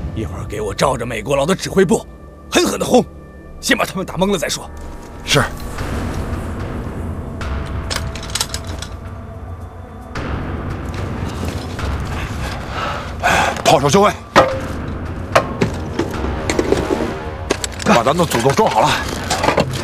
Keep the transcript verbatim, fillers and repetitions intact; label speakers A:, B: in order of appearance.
A: 一会儿给我照着美国佬的指挥部，狠狠的轰，先把他们打懵了再说。
B: 是。炮手就位，把咱的祖宗装好了。